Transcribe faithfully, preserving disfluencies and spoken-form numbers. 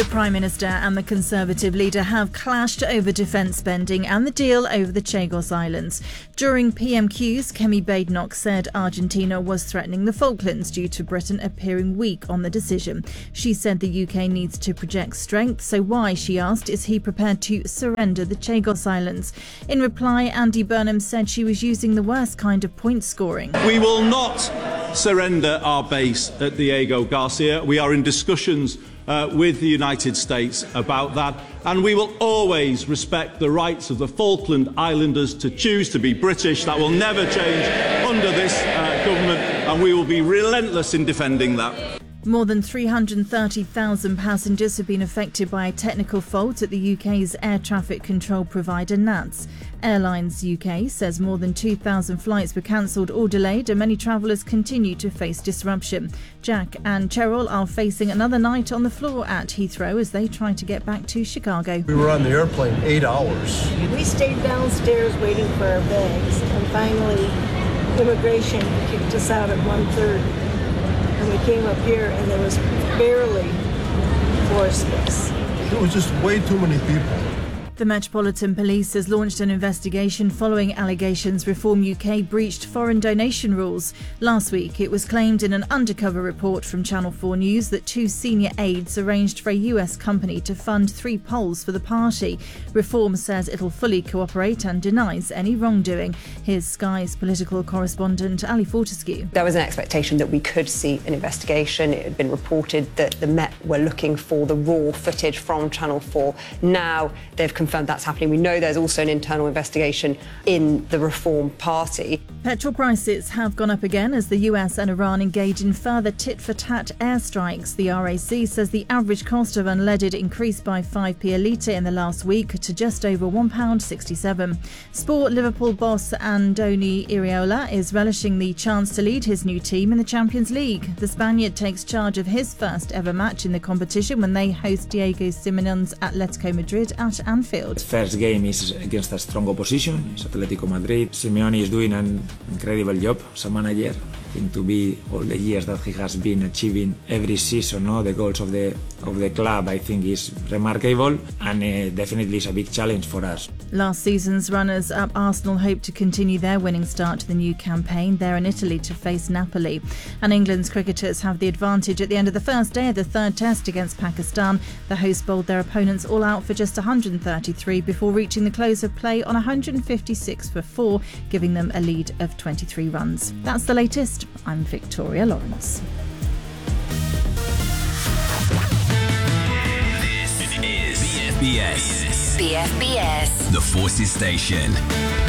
The Prime Minister and the Conservative leader have clashed over defence spending and the deal over the Chagos Islands. During P M Qs, Kemi Badenoch said Argentina was threatening the Falklands due to Britain appearing weak on the decision. She said the U K needs to project strength, so why, she asked, is he prepared to surrender the Chagos Islands? In reply, Andy Burnham said she was using the worst kind of point scoring. We will not surrender our base at Diego Garcia. We are in discussions uh, with the United States about that, and we will always respect the rights of the Falkland Islanders to choose to be British. That will never change under this uh, government, and we will be relentless in defending that. More than three hundred thirty thousand passengers have been affected by a technical fault at the U K's air traffic control provider N A T S. Airlines U K says more than two thousand flights were cancelled or delayed, and many travellers continue to face disruption. Jack and Cheryl are facing another night on the floor at Heathrow as they try to get back to Chicago. We were on the airplane eight hours. We stayed downstairs waiting for our bags, and finally immigration kicked us out at one thirty. And we came up here and there was barely floor space. It was just way too many people. The Metropolitan Police has launched an investigation following allegations Reform U K breached foreign donation rules. Last week, it was claimed in an undercover report from Channel four News that two senior aides arranged for a U S company to fund three polls for the party. Reform says it'll fully cooperate and denies any wrongdoing. Here's Sky's political correspondent Ali Fortescue. There was an expectation that we could see an investigation. It had been reported that the Met were looking for the raw footage from Channel four. Now they've confirmed that's happening. We know there's also an internal investigation in the Reform Party. Petrol prices have gone up again as the U S and Iran engage in further tit-for-tat airstrikes. The R A C says the average cost of unleaded increased by five p a litre in the last week to just over one pound sixty-seven. Sport Liverpool boss Andoni Iraola is relishing the chance to lead his new team in the Champions League. The Spaniard takes charge of his first ever match in the competition when they host Diego Simeone's Atletico Madrid at Anfield. The first game is against a strong opposition, it's Atletico Madrid. Simeone is doing an incredible job as a manager. I think to be all the years that he has been achieving every season, no, the goals of the of the club, I think is remarkable, and uh, definitely is a big challenge for us. Last season's runners-up Arsenal hope to continue their winning start to the new campaign. They're in Italy to face Napoli. And England's cricketers have the advantage at the end of the first day of the third test against Pakistan. The hosts bowled their opponents all out for just one hundred thirty-three before reaching the close of play on one hundred fifty-six for four, giving them a lead of twenty-three runs. That's the latest. I'm Victoria Lawrence. This is B F B S. B F B S. The Forces Station.